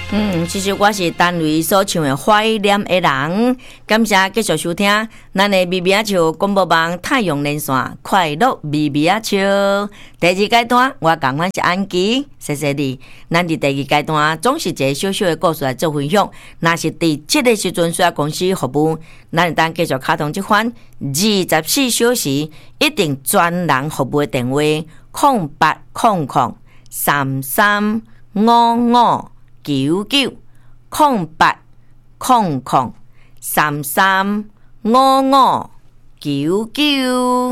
其实我是单位所唱的怀念的人，感谢继续收听咱的咪咪仔笑广播网太阳连线快乐咪咪仔笑第二阶段，我讲阮是安琪，谢谢你。咱伫第二阶段总是一个小小的故事来做分享，若是伫这个时阵需要公司服务，咱会当继续卡通这款24小时一定专人服务的电话0800335599 0800335599。